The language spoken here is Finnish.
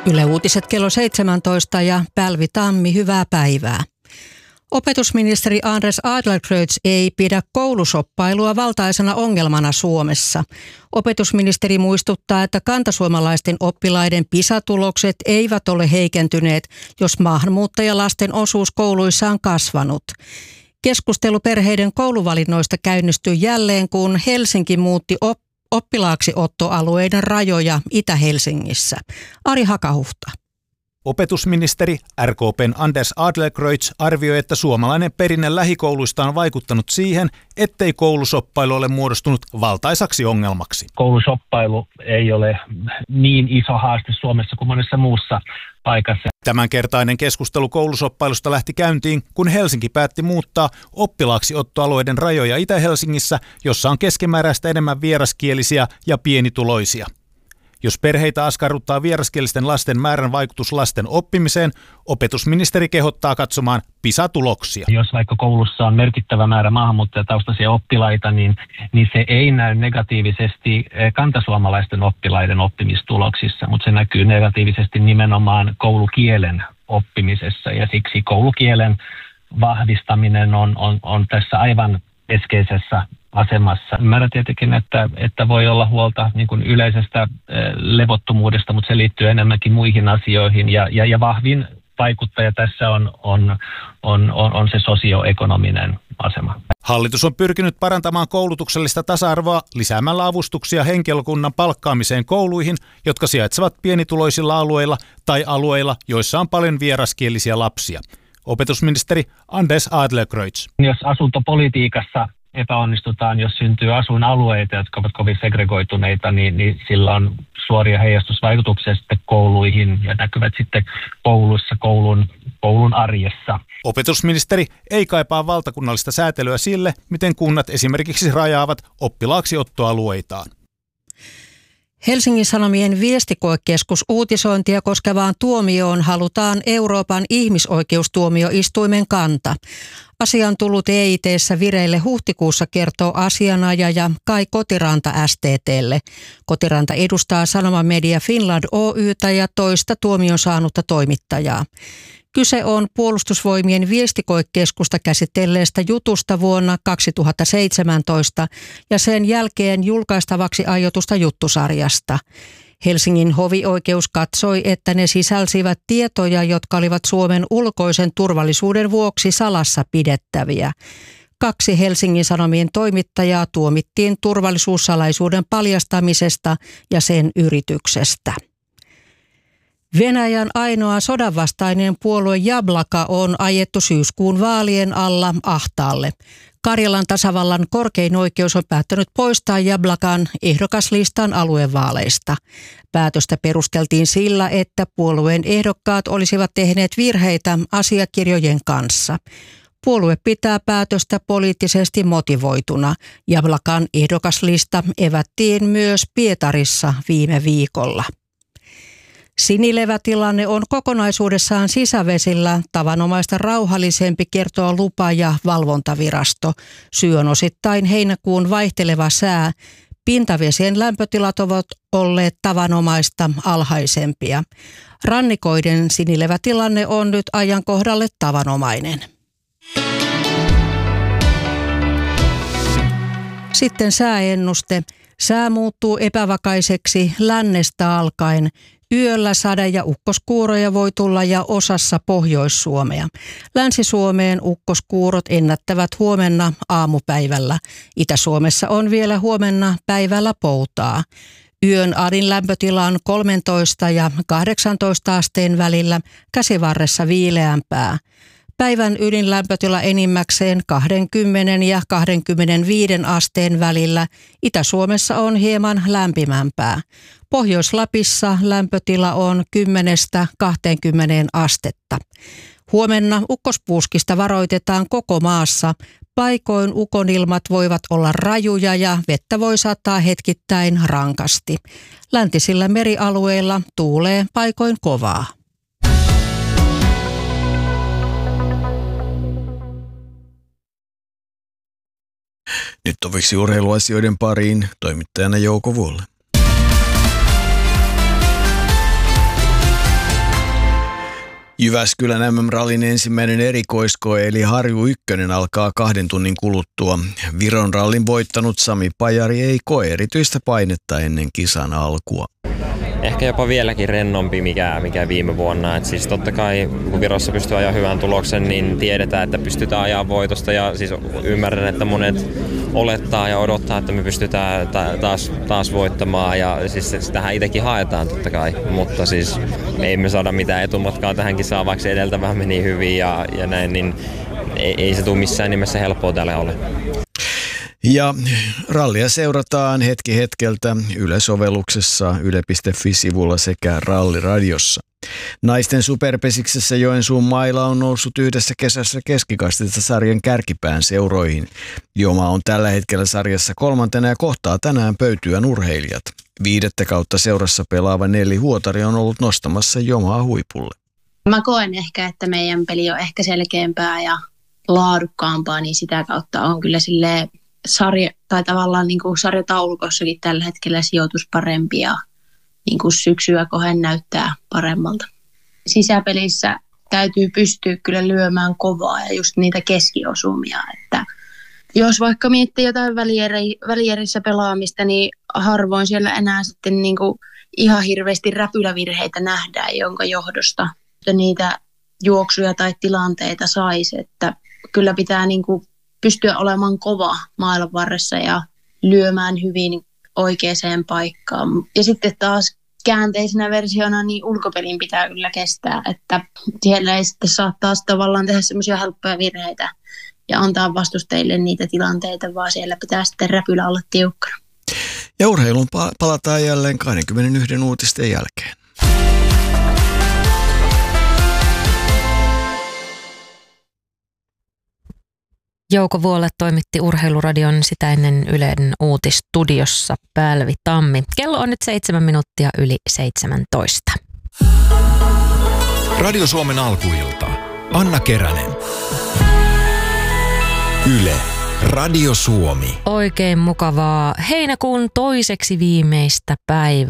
Yle Uutiset kello 17 ja Päälvi Tammi, hyvää päivää. Opetusministeri Anders Adlercreutz ei pidä koulusoppailua valtaisena ongelmana Suomessa. Opetusministeri muistuttaa, että kantasuomalaisten oppilaiden PISA-tulokset eivät ole heikentyneet, jos maahanmuuttajalasten osuus kouluissa on kasvanut. Keskustelu perheiden kouluvalinnoista käynnistyi jälleen, kun Helsinki muutti oppilaaksiottoalueiden rajoja Itä-Helsingissä. Ari Hakahuhta. Opetusministeri RKP:n Anders Adlercreutz arvioi, että suomalainen perinne lähikouluista on vaikuttanut siihen, ettei koulusoppailu ole muodostunut valtaisaksi ongelmaksi. Koulusoppailu ei ole niin iso haaste Suomessa kuin monessa muussa paikassa. Tämänkertainen keskustelu koulusoppailusta lähti käyntiin, kun Helsinki päätti muuttaa oppilaaksiottoalueiden rajoja Itä-Helsingissä, jossa on keskimääräistä enemmän vieraskielisiä ja pienituloisia. Jos perheitä askarruttaa vieraskielisten lasten määrän vaikutus lasten oppimiseen, opetusministeri kehottaa katsomaan PISA-tuloksia. Jos vaikka koulussa on merkittävä määrä maahanmuuttajataustaisia oppilaita, niin se ei näy negatiivisesti kantasuomalaisten oppilaiden oppimistuloksissa, mutta se näkyy negatiivisesti nimenomaan koulukielen oppimisessa. Ja siksi koulukielen vahvistaminen on tässä aivan keskeisessä asemassa. Ymmärrän tietenkin, että voi olla huolta niin kuin yleisestä levottomuudesta, mutta se liittyy enemmänkin muihin asioihin. Ja vahvin vaikuttaja tässä on se sosioekonominen asema. Hallitus on pyrkinyt parantamaan koulutuksellista tasa-arvoa lisäämällä avustuksia henkilökunnan palkkaamiseen kouluihin, jotka sijaitsevat pienituloisilla alueilla tai alueilla, joissa on paljon vieraskielisiä lapsia. Opetusministeri Anders Adlercreutz. Jos asuntopolitiikassa epäonnistutaan, jos syntyy asuinalueita, jotka ovat kovin segregoituneita, niin sillä on suoria heijastusvaikutuksia sitten kouluihin ja näkyvät sitten kouluissa, koulun arjessa. Opetusministeri ei kaipaa valtakunnallista säätelyä sille, miten kunnat esimerkiksi rajaavat oppilaaksiottoalueitaan. Helsingin Sanomien viestikoekeskus uutisointia koskevaan tuomioon halutaan Euroopan ihmisoikeustuomioistuimen kanta. Asia on tullut EIT:ssä vireille huhtikuussa, kertoo asianajaja Kai Kotiranta STT:lle. Kotiranta edustaa Sanomamedia Finland Oy:tä ja toista tuomion saanutta toimittajaa. Kyse on Puolustusvoimien viestikoekeskusta käsitelleestä jutusta vuonna 2017 ja sen jälkeen julkaistavaksi aiotusta juttusarjasta. Helsingin hovioikeus katsoi, että ne sisälsivät tietoja, jotka olivat Suomen ulkoisen turvallisuuden vuoksi salassa pidettäviä. 2 Helsingin Sanomien toimittajaa tuomittiin turvallisuussalaisuuden paljastamisesta ja sen yrityksestä. Venäjän ainoa sodanvastainen puolue Jablaka on ajettu syyskuun vaalien alla ahtaalle. Karjalan tasavallan korkein oikeus on päättänyt poistaa Jablakan ehdokaslistan aluevaaleista. Päätöstä perusteltiin sillä, että puolueen ehdokkaat olisivat tehneet virheitä asiakirjojen kanssa. Puolue pitää päätöstä poliittisesti motivoituna. Jablakan ehdokaslista evättiin myös Pietarissa viime viikolla. Sinilevätilanne on kokonaisuudessaan sisävesillä tavanomaista rauhallisempi, kertoo lupa- ja valvontavirasto. Syy on osittain heinäkuun vaihteleva sää. Pintavesien lämpötilat ovat olleet tavanomaista alhaisempia. Rannikoiden sinilevätilanne on nyt ajankohdalle tavanomainen. Sitten sääennuste. Sää muuttuu epävakaiseksi lännestä alkaen. Yöllä sade- ja ukkoskuuroja voi tulla ja osassa Pohjois-Suomea. Länsi-Suomeen ukkoskuurot ennättävät huomenna aamupäivällä. Itä-Suomessa on vielä huomenna päivällä poutaa. Yön adin lämpötila on 13 ja 18 asteen välillä, käsivarressa viileämpää. Päivän ydinlämpötila enimmäkseen 20 ja 25 asteen välillä. Itä-Suomessa on hieman lämpimämpää. Pohjois-Lapissa lämpötila on 10–20 astetta. Huomenna ukkospuuskista varoitetaan koko maassa. Paikoin ukonilmat voivat olla rajuja ja vettä voi sataa hetkittäin rankasti. Läntisillä merialueilla tuulee paikoin kovaa. Nyt oviksi urheiluasioiden pariin toimittajana Jouko Vuolle. Jyväskylän MM-rallin ensimmäinen erikoiskoe eli Harju 1 alkaa 2 tunnin kuluttua. Viron rallin voittanut Sami Pajari ei koe erityistä painetta ennen kisan alkua. Ehkä jopa vieläkin rennompi mikä viime vuonna. Et siis totta kai kun Virossa pystyy ajaa hyvän tuloksen, niin tiedetään, että pystytään ajaa voitosta. Ja siis ymmärrän, että monet olettaa ja odottaa, että me pystytään taas voittamaan. Ja siis sitähän itsekin haetaan totta kai. Mutta siis me emme saada mitään etumatkaa tähän kisaan, vaikka se edeltävä meni hyvin ja näin. Niin ei se tule missään nimessä helppoa tälle ole. Ja rallia seurataan hetki hetkeltä Yle-sovelluksessa, yle.fi-sivulla sekä Ralliradiossa. Naisten superpesiksessä Joensuun maila on noussut yhdessä kesässä keskikastetta sarjan kärkipään seuroihin. Joma on tällä hetkellä sarjassa 3. ja kohtaa tänään pöytyän urheilijat. 5. kautta seurassa pelaava Nelli Huotari on ollut nostamassa Jomaa huipulle. Mä koen ehkä, että meidän peli on ehkä selkeämpää ja laadukkaampaa, niin sitä kautta on kyllä silleen tavallaan niin kuin sarjataulukossakin tällä hetkellä sijoitus parempi ja niin kuin syksyä kohden näyttää paremmalta. Sisäpelissä täytyy pystyä kyllä lyömään kovaa ja just niitä keskiosumia. Että jos vaikka miettii jotain välierissä pelaamista, niin harvoin siellä enää sitten niin kuin ihan hirveästi räpylävirheitä nähdään, jonka johdosta niitä juoksuja tai tilanteita saisi. Että kyllä pitää niin kuin pystyä olemaan kova mailan varressa ja lyömään hyvin oikeaan paikkaan. Ja sitten taas käänteisenä versiona niin ulkopelin pitää kyllä kestää, että siellä ei sitten saa taas tavallaan tehdä semmoisia helppoja virheitä ja antaa vastustajille niitä tilanteita, vaan siellä pitää sitten räpylä olla tiukkana. Ja urheiluun palataan jälleen 21 uutisten jälkeen. Jouko Vuolle toimitti Urheiluradion sitä ennen Ylen uutistudiossa Päälvi Tammi. Kello on nyt 7 minuuttia yli 17. Radio Suomen alkuilta. Anna Keränen. Yle. Radio Suomi. Oikein mukavaa heinäkuun toiseksi viimeistä päivää.